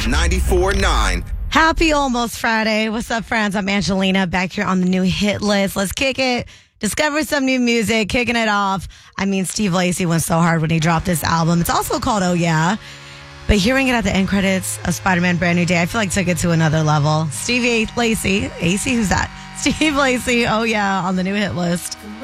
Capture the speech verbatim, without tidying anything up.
ninety-four point nine. Happy almost Friday. What's up, friends? I'm Angelina, back here on the new hit list. Let's kick it. Discover some new music, kicking it off. I mean, Steve Lacy went so hard when he dropped this album. It's also called Oh Yeah. But hearing it at the end credits of Spider-Man Brand New Day, I feel like took it to another level. Stevie Lacy, A C, who's that? Steve Lacy, Oh Yeah, on the new hit list.